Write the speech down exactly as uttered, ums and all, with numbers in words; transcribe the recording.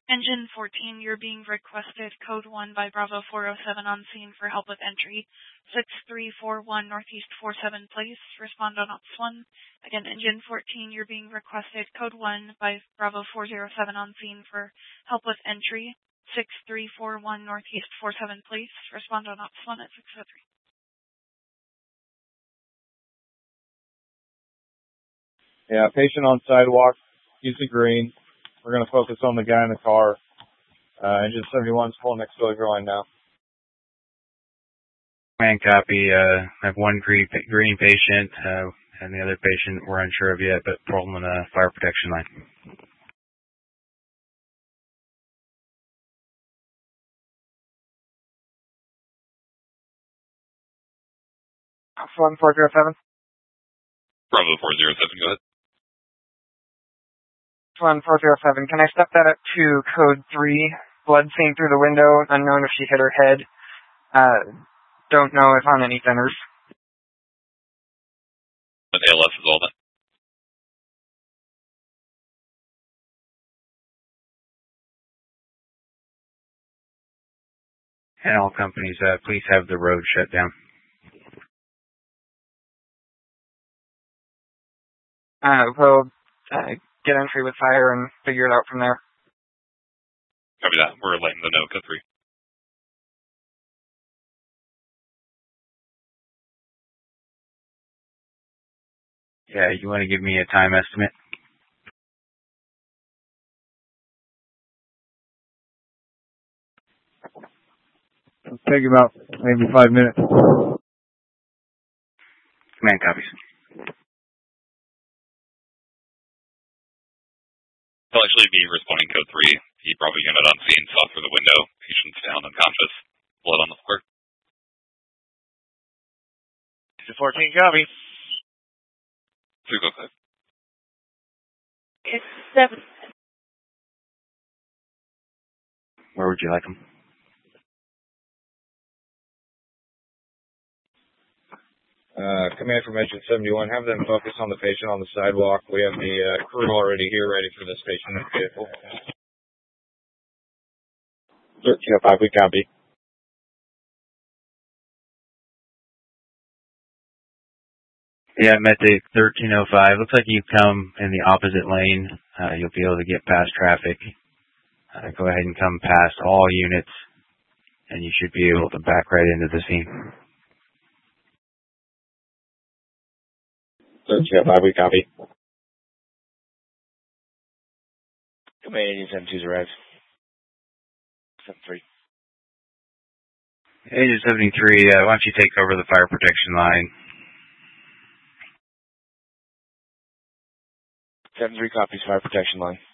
Engine fourteen, you're being requested code one by Bravo four oh seven on scene for help with entry. six three four one Northeast forty-seven Place. Respond on Ops one. Again, Engine fourteen, you're being requested code one by Bravo four oh seven on scene for help with entry. six three four one Northeast forty-seven Place. Respond on Ops one at six oh three. Yeah, patient on sidewalk. He's the green. We're going to focus on the guy in the car. Uh, engine seventy-one's pulling next to the line now. Man, copy. Uh, I have one green, green patient, uh, and the other patient we're unsure of yet, but pulling the fire protection line. one four zero seven. Bravo four oh seven, go ahead. one four zero seven, can I step that up to code three? Blood seen through the window, unknown if she hit her head. Uh, don't know if on any centers. An A L S is all that. And all companies, uh, please have the road shut down. Uh, we'll uh, get entry with fire and figure it out from there. Copy that. We're letting the know, code three. Yeah, you want to give me a time estimate? It'll take about maybe five minutes. Command copies. He'll actually be responding code three. He probably unit on scene, saw through the window. Patient's down unconscious. Blood on the floor. fourteen, copy. Two, go ahead. It's seven. Where would you like them? Uh, command from Engine seventy-one, have them focus on the patient on the sidewalk. We have the uh, crew already here, ready for this patient in the vehicle. thirteen oh five, we copy. Yeah, Medic thirteen oh five. Looks like you come in the opposite lane. Uh, you'll be able to get past traffic. Uh, go ahead and come past all units, and you should be able to back right into the scene. thirteen oh five, we copy. Command Agent seven two's arrived. seven three. Agent seventy-three, uh, why don't you take over the fire protection line? seven three copies, fire protection line.